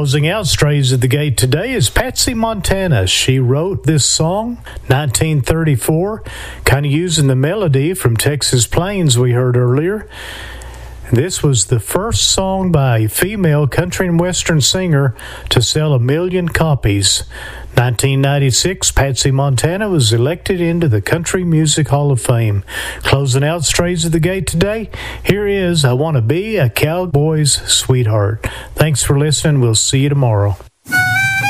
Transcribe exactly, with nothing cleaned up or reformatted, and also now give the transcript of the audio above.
Closing out Strays at the Gate today is Patsy Montana. She wrote this song nineteen thirty-four, kind of using the melody from Texas Plains we heard earlier. This was the first song by a female country and western singer to sell a million copies. nineteen ninety-six, Patsy Montana was elected into the Country Music Hall of Fame. Closing out Strays at the Gate today, here is I Want to Be a Cowboy's Sweetheart. Thanks for listening. We'll see you tomorrow.